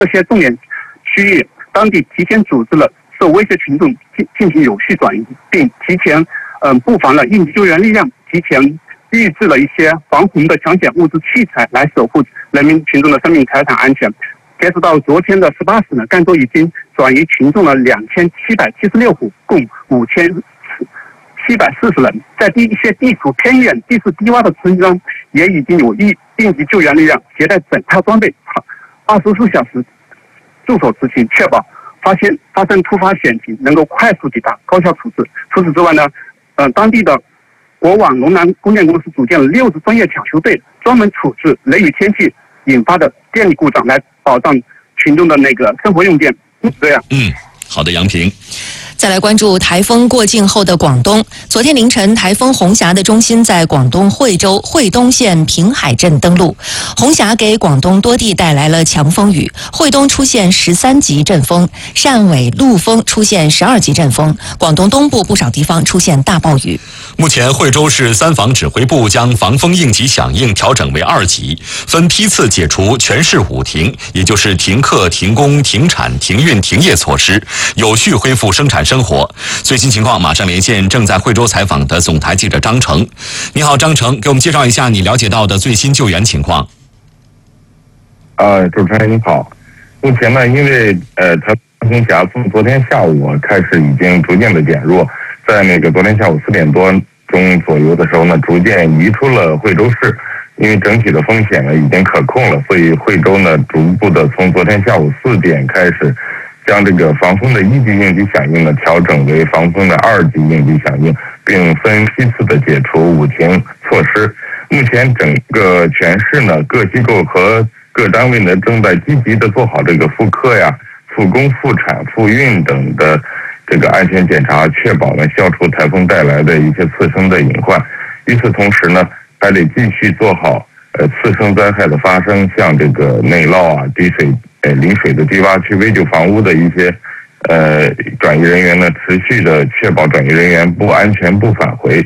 这些重点区域，当地提前组织了受威胁群众进行有序转移，并提前布防了应急救援力量，提前预置了一些防洪的抢险物资器材，来守护人民群众的生命财产安全。截止到昨天的18时呢，赣州已经转移群众了2776户，共5740人。在一些地处偏远、地势低洼的村庄，也已经有应急救援力量携带整套装备，24小时驻守执勤，确保发生突发险情能够快速抵达，高效处置。除此之外呢，当地的国网龙南供电公司组建了6支专业抢修队，专门处置雷雨天气引发的电力故障，来保障群众的生活用电。这样。 好的，杨平。 再来关注台风过境后的广东。昨天凌晨，台风红霞的中心在广东惠州惠东县平海镇登陆。红霞给广东多地带来了强风雨，惠东出现13级阵风，汕尾陆丰出现12级阵风，广东东部不少地方出现大暴雨。 目前，惠州市3防指挥部将防风应急响应调整为2级，分批次解除全市5停，也就是停课、停工、停产、停运、停业措施，有序恢复生产生活。最新情况马上连线正在惠州采访的总台记者张成。你好，张成，给我们介绍一下你了解到的最新救援情况。 主持人你好。目前呢，因为台风红霞从昨天下午开始已经逐渐的减弱，在昨天下午4点多钟左右的时候呢，逐渐移出了惠州市。因为整体的风险呢已经可控了，所以惠州呢逐步的从昨天下午4点开始，将这个防风的1级应急响应呢调整为防风的2级应急响应，并分批次的解除5停措施。目前整个全市呢，各机构和各单位呢正在积极的做好这个复课呀、复工、复产、复运等的这个安全检查，确保呢消除台风带来的一些次生的隐患。与此同时呢，还得继续做好次生灾害的发生，像这个内涝啊、滴水临水的低洼区危旧房屋的一些转移人员呢，持续的确保转移人员不安全不返回。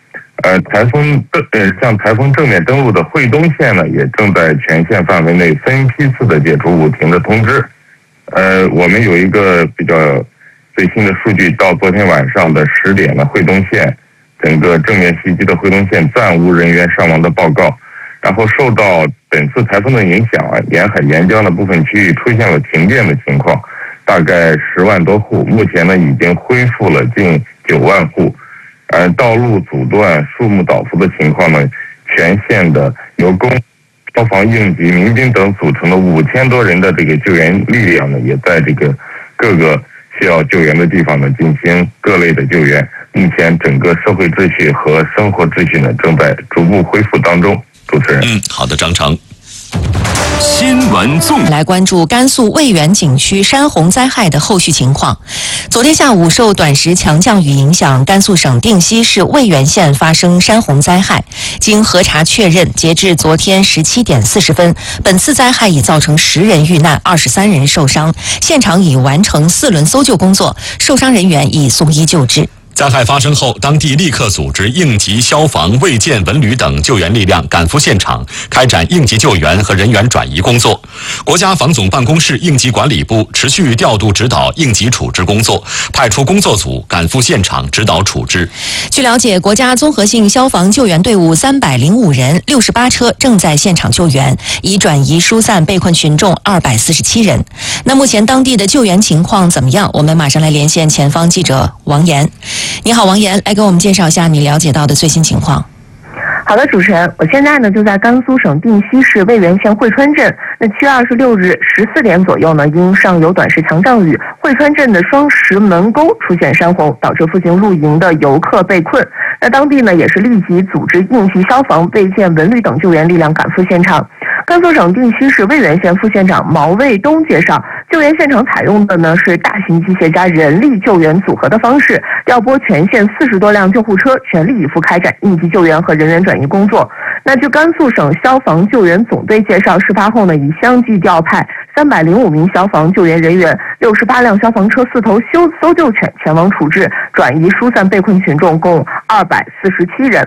像台风正面登陆的惠东县呢，也正在全县范围内分批次的解除5停的通知。我们有一个比较最新的数据，到昨天晚上的10点呢，惠东县整个正面袭击的惠东县暂无人员伤亡的报告。然后受到本次台风的影响啊，沿海沿江的部分区域出现了停电的情况，大概10万多户，目前呢已经恢复了近9万户。道路阻断、树木倒伏的情况呢，全县的由消防、应急、民兵等组成的5000多人的这个救援力量呢，也在这个各个需要救援的地方呢进行各类的救援。目前整个社会秩序和生活秩序呢正在逐步恢复当中。主持人， 好的，张成。 新闻纵来关注甘肃渭源景区山洪灾害的后续情况。昨天下午，受短时强降雨影响，甘肃省定西市渭源县发生山洪灾害。经核查确认，截至昨天17点40分，本次灾害已造成10人遇难，23人受伤，现场已完成4轮搜救工作，受伤人员已送医救治。 灾害发生后，当地立刻组织应急、消防、卫健、文旅等救援力量赶赴现场，开展应急救援和人员转移工作。国家防总办公室应急管理部持续调度指导应急处置工作，派出工作组赶赴现场指导处置。 据了解，国家综合性消防救援队伍305人，68车正在现场救援，已转移疏散被困群众247人。那目前当地的救援情况怎么样？我们马上来连线前方记者王岩。你好，王岩，来给我们介绍一下你了解到的最新情况。 好的，主持人，我现在呢就在甘肃省定西市渭源县汇川镇。那7月26日14点左右呢，因上游短时强降雨，汇川镇的双石门沟出现山洪，导致附近露营的游客被困。那当地呢也是立即组织应急、消防、卫健、文旅等救援力量赶赴现场。甘肃省定西市渭源县副县长毛卫东介绍，救援现场采用的呢是大型机械加人力救援组合的方式，调拨全县40多辆救护车，全力以赴开展应急救援和人员转移工作。那据甘肃省消防救援总队介绍，事发后呢，已相继调派305名消防救援人员、68辆消防车、4头搜救犬前往处置、转移疏散被困群众，共247人。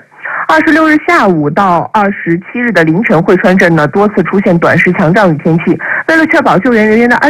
26日下午到27日的凌晨，汇川镇呢多次出现短时强降雨天气。为了确保救援人员的安